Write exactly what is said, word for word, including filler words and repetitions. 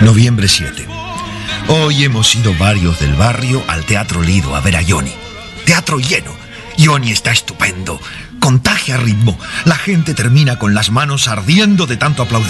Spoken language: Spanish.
Noviembre siete. Hoy hemos ido varios del barrio al Teatro Lido a ver a Johnny. Teatro lleno. Johnny está estupendo. Contagia ritmo. La gente termina con las manos ardiendo de tanto aplaudir.